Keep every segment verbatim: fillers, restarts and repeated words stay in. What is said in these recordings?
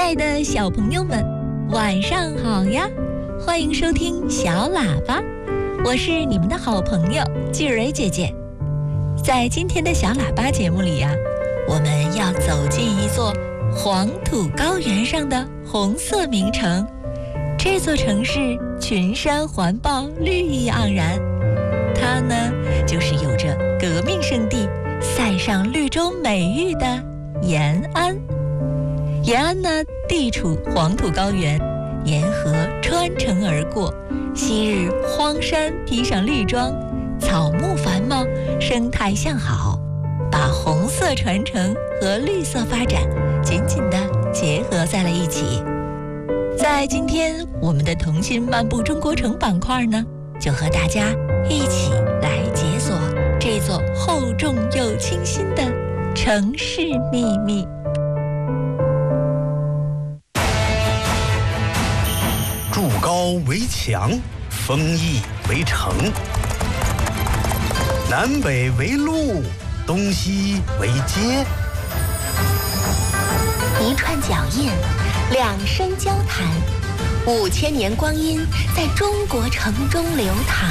爱的小朋友们，晚上好呀！欢迎收听小喇叭，我是你们的好朋友季蕊姐姐。在今天的小喇叭节目里呀、啊，我们要走进一座黄土高原上的红色名城。这座城市群山环抱，绿意盎然。它呢，就是有着革命圣地、塞上绿洲美誉的延安。延安呢，地处黄土高原，沿河穿城而过，昔日荒山披上绿装，草木繁茂，生态向好，把红色传承和绿色发展紧紧地结合在了一起。在今天我们的童心漫步中国城板块呢，就和大家一起来解锁这座厚重又清新的城市秘密。 筑高为墙，封邑为城，南北为路，东西为街。 一串脚印，两声交谈，五千年光阴在中国城中流淌。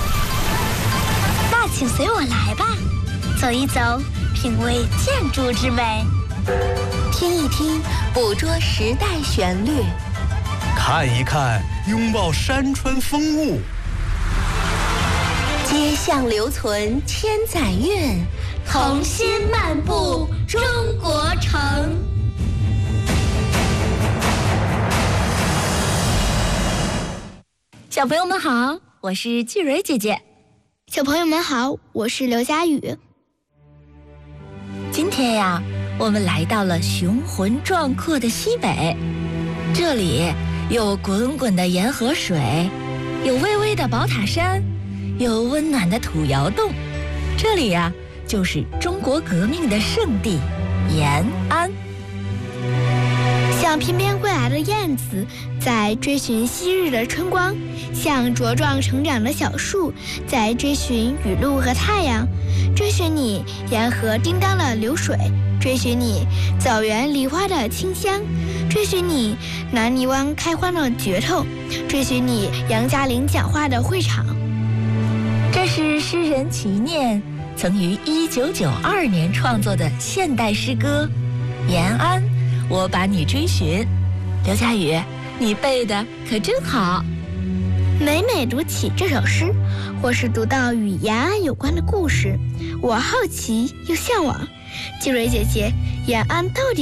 那请随我来吧，走一走，品味建筑之美； 听一听，捕捉时代旋律； 看一看，拥抱山川风物。 街巷留存千载韵， 童心漫步中国城。 小朋友们好，我是季蕊姐姐。 小朋友们好，我是刘佳宇。 今天呀，我们来到了雄浑壮阔的西北，这里有滚滚的沿河水，有巍巍的宝塔山，有温暖的土窑洞。这里呀，就是中国革命的圣地延安。 像翩翩归来的燕子，在追寻昔日的春光；像茁壮成长的小树，在追寻雨露和太阳，追寻你沿河叮当的流水，追寻你枣园梨花的清香，追寻你南泥湾开荒的决透，追寻你杨家岭讲话的会场。 这是诗人齐念曾于一九九二年创作的现代诗歌《延安》，我把你追寻。刘佳宇，你背的可真好。 每每读起这首诗，或是读到与延安有关的故事，我好奇又向往。季蕊姐姐，延安到底